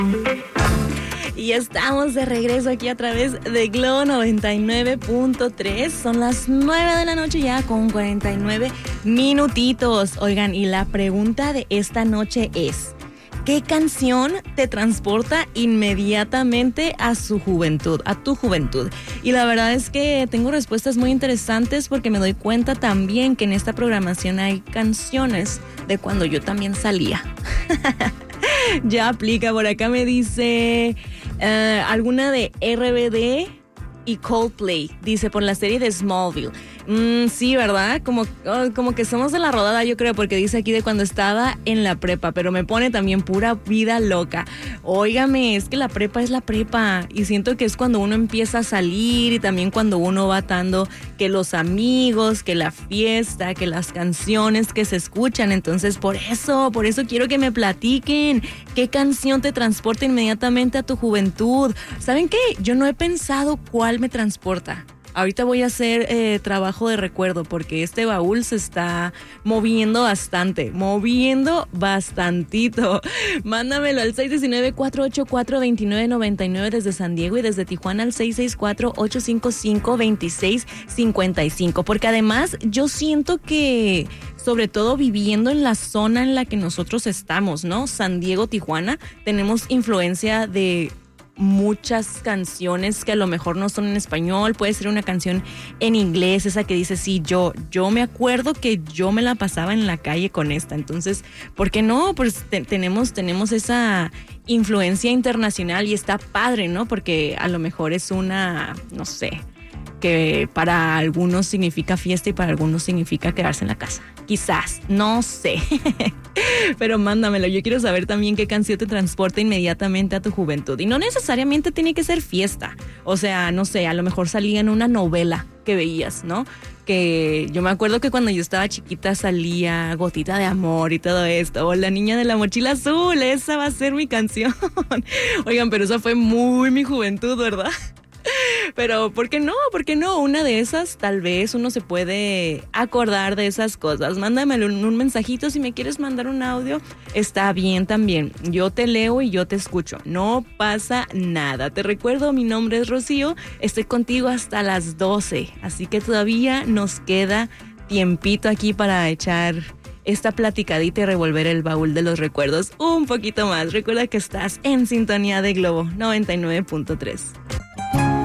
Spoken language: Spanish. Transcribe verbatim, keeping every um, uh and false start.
Y estamos de regreso aquí a través de Globo noventa y nueve punto tres. Son las nueve de la noche ya con cuarenta y nueve minutitos. Oigan, y la pregunta de esta noche es: ¿qué canción te transporta inmediatamente a su juventud, a tu juventud? Y la verdad es que tengo respuestas muy interesantes porque me doy cuenta también que en esta programación hay canciones de cuando yo también salía. Ya aplica, por acá me dice uh, alguna de R B D y Coldplay, dice, por la serie de Smallville. Mm, sí, ¿verdad? Como, oh, como que somos de la rodada, yo creo, porque dice aquí de cuando estaba en la prepa, pero me pone también pura vida loca. Óigame, es que la prepa es la prepa y siento que es cuando uno empieza a salir y también cuando uno va atando que los amigos, que la fiesta, que las canciones que se escuchan. Entonces, por eso, por eso quiero que me platiquen qué canción te transporta inmediatamente a tu juventud. ¿Saben qué? Yo no he pensado cuál me transporta. Ahorita voy a hacer eh, trabajo de recuerdo porque este baúl se está moviendo bastante, moviendo bastantito. Mándamelo al seis uno nueve, cuatro ocho cuatro, dos nueve nueve nueve desde San Diego y desde Tijuana al seis seis cuatro, ocho cinco cinco, dos seis cinco cinco. Porque además yo siento que, sobre todo viviendo en la zona en la que nosotros estamos, ¿no? San Diego, Tijuana, tenemos influencia de muchas canciones que a lo mejor no son en español, puede ser una canción en inglés, esa que dice, sí, yo, yo me acuerdo que yo me la pasaba en la calle con esta. Entonces, ¿por qué no? Pues te, tenemos, tenemos esa influencia internacional y está padre, ¿no? Porque a lo mejor es una, no sé, que para algunos significa fiesta y para algunos significa quedarse en la casa. Quizás, no sé. Pero mándamelo, yo quiero saber también qué canción te transporta inmediatamente a tu juventud. Y no necesariamente tiene que ser fiesta. O sea, no sé, a lo mejor salía en una novela que veías, ¿no? Que yo me acuerdo que cuando yo estaba chiquita salía Gotita de Amor y todo esto, o La Niña de la Mochila Azul, esa va a ser mi canción. Oigan, pero esa fue muy mi juventud, ¿verdad? Pero, ¿por qué no? ¿Por qué no? Una de esas, tal vez uno se puede acordar de esas cosas. Mándamelo un, un mensajito. Si me quieres mandar un audio, está bien también. Yo te leo y yo te escucho. No pasa nada. Te recuerdo, mi nombre es Rocío. Estoy contigo hasta las doce. Así que todavía nos queda tiempito aquí para echar esta platicadita y revolver el baúl de los recuerdos un poquito más. Recuerda que estás en sintonía de Globo noventa y nueve punto tres.